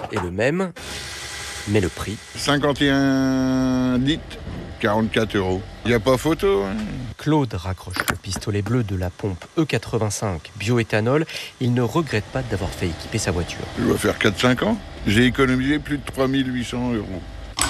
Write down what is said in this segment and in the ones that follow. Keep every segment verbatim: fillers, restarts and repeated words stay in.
est le même, mais le prix... cinquante et un litres, quarante-quatre euros. Il n'y a pas photo. Hein. Claude raccroche le pistolet bleu de la pompe E quatre-vingt-cinq bioéthanol. Il ne regrette pas d'avoir fait équiper sa voiture. Je dois faire quatre cinq ans. J'ai économisé plus de trois mille huit cents euros.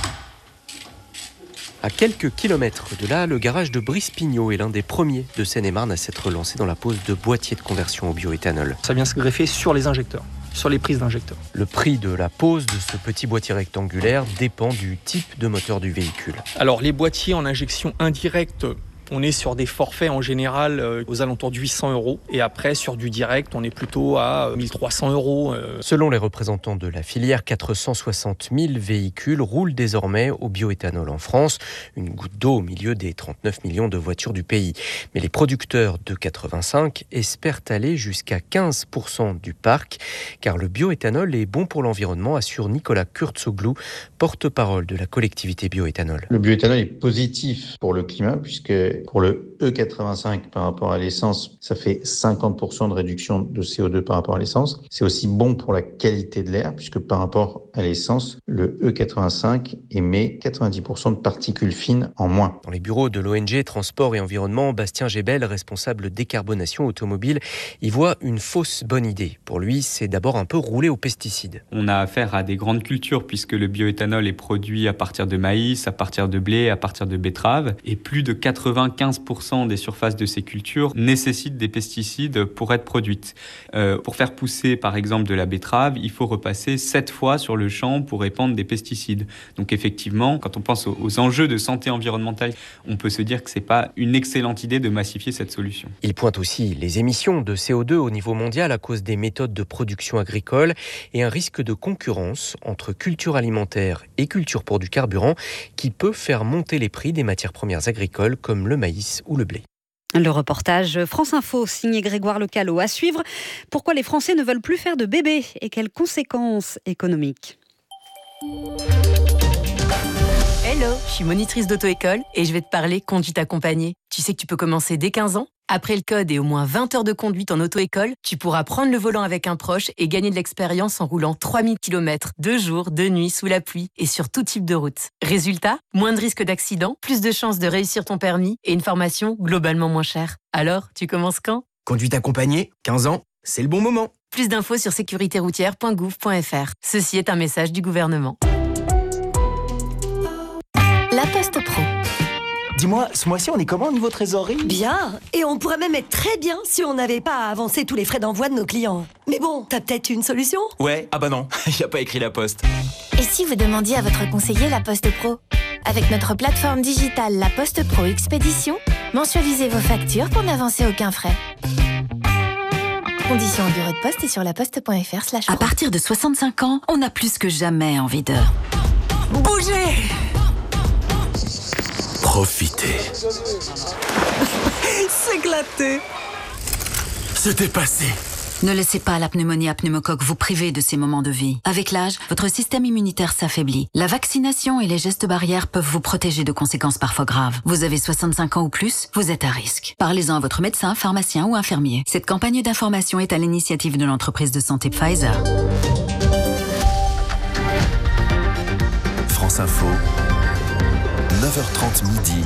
À quelques kilomètres de là, le garage de Brice-Pignot est l'un des premiers de Seine-et-Marne à s'être lancé dans la pose de boîtiers de conversion au bioéthanol. Ça vient se greffer sur les injecteurs, sur les prises d'injecteurs. Le prix de la pose de ce petit boîtier rectangulaire dépend du type de moteur du véhicule. Alors les boîtiers en injection indirecte, on est sur des forfaits en général euh, aux alentours de huit cents euros. Et après, sur du direct, on est plutôt à mille trois cents euros. Euh. Selon les représentants de la filière, quatre cent soixante mille véhicules roulent désormais au bioéthanol en France. Une goutte d'eau au milieu des trente-neuf millions de voitures du pays. Mais les producteurs de quatre-vingt-cinq espèrent aller jusqu'à quinze pour cent du parc. Car le bioéthanol est bon pour l'environnement, assure Nicolas Kurtzoglou, porte-parole de la collectivité bioéthanol. Le bioéthanol est positif pour le climat puisque pour le E quatre-vingt-cinq par rapport à l'essence, ça fait cinquante pour cent de réduction de C O deux par rapport à l'essence. C'est aussi bon pour la qualité de l'air puisque par rapport à l'essence, le E quatre-vingt-cinq émet quatre-vingt-dix pour cent de particules fines en moins. Dans les bureaux de l'O N G Transport et Environnement, Bastien Gébel, responsable décarbonation automobile, y voit une fausse bonne idée. Pour lui, c'est d'abord un peu rouler aux pesticides. On a affaire à des grandes cultures puisque le bioéthanol est produit à partir de maïs, à partir de blé, à partir de betterave et plus de quatre-vingt-quinze pour cent des surfaces de ces cultures nécessitent des pesticides pour être produites. Euh, pour faire pousser par exemple de la betterave, il faut repasser sept fois sur le champ pour répandre des pesticides. Donc effectivement, quand on pense aux, aux enjeux de santé environnementale, on peut se dire que c'est pas une excellente idée de massifier cette solution. Il pointe aussi les émissions de C O deux au niveau mondial à cause des méthodes de production agricole et un risque de concurrence entre culture alimentaire et culture pour du carburant qui peut faire monter les prix des matières premières agricoles comme le maïs ou le blé. Le reportage France Info, signé Grégoire Lecalot. À suivre, pourquoi les Français ne veulent plus faire de bébés et quelles conséquences économiques. Hello, je suis monitrice d'auto-école et je vais te parler conduite accompagnée. Tu sais que tu peux commencer dès quinze ans ? Après le code et au moins vingt heures de conduite en auto-école, tu pourras prendre le volant avec un proche et gagner de l'expérience en roulant trois mille kilomètres, de jour, de nuit, sous la pluie et sur tout type de route. Résultat, moins de risques d'accident, plus de chances de réussir ton permis et une formation globalement moins chère. Alors, tu commences quand ? Conduite accompagnée, quinze ans, c'est le bon moment. Plus d'infos sur sécurité routière point gouv point f r. Ceci est un message du gouvernement. La Poste Pro. Dis-moi, ce mois-ci, on est comment au niveau trésorerie ? Bien, et on pourrait même être très bien si on n'avait pas à avancer tous les frais d'envoi de nos clients. Mais bon, t'as peut-être une solution ? Ouais, ah bah non, il n'y a pas écrit La Poste. Et si vous demandiez à votre conseiller La Poste Pro ? Avec notre plateforme digitale La Poste Pro Expédition, mensualisez vos factures pour n'avancer aucun frais. Conditions au bureau de poste et sur laposte point f r slash pro. À partir de soixante-cinq ans, on a plus que jamais envie de... bouger. Profitez. S'éclater. Se dépasser. Ne laissez pas la pneumonie à pneumocoque vous priver de ces moments de vie. Avec l'âge, votre système immunitaire s'affaiblit. La vaccination et les gestes barrières peuvent vous protéger de conséquences parfois graves. Vous avez soixante-cinq ans ou plus, vous êtes à risque. Parlez-en à votre médecin, pharmacien ou infirmier. Cette campagne d'information est à l'initiative de l'entreprise de santé Pfizer. France Info, neuf heures trente midi.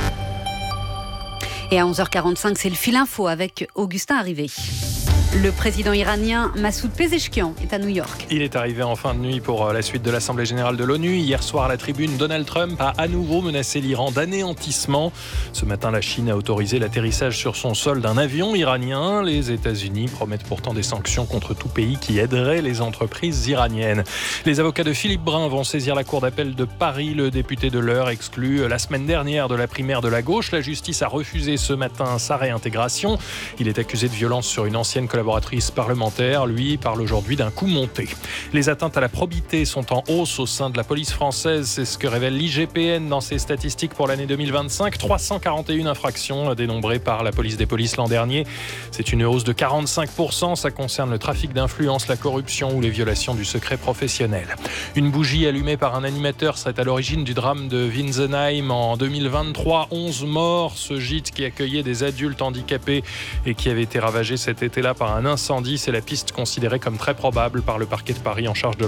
Et à onze heures quarante-cinq, c'est le fil info avec Augustin Arrivé. Le président iranien Massoud Pezeshkian est à New York. Il est arrivé en fin de nuit pour la suite de l'Assemblée générale de l'ONU. Hier soir, à la tribune, Donald Trump a à nouveau menacé l'Iran d'anéantissement. Ce matin, la Chine a autorisé l'atterrissage sur son sol d'un avion iranien. Les États-Unis promettent pourtant des sanctions contre tout pays qui aiderait les entreprises iraniennes. Les avocats de Philippe Brun vont saisir la cour d'appel de Paris. Le député de l'Eure, exclu la semaine dernière de la primaire de la gauche. La justice a refusé ce matin sa réintégration. Il est accusé de violence sur une ancienne collaboratrice parlementaire, lui, parle aujourd'hui d'un coup monté. Les atteintes à la probité sont en hausse au sein de la police française. C'est ce que révèle l'I G P N dans ses statistiques pour l'année deux mille vingt-cinq. trois cent quarante et une infractions dénombrées par la police des polices l'an dernier. C'est une hausse de quarante-cinq pour cent. Ça concerne le trafic d'influence, la corruption ou les violations du secret professionnel. Une bougie allumée par un animateur serait à l'origine du drame de Winsenheim en deux mille vingt-trois. onze morts. Ce gîte qui accueillait des adultes handicapés et qui avait été ravagé cet été-là par un incendie, c'est la piste considérée comme très probable par le parquet de Paris en charge de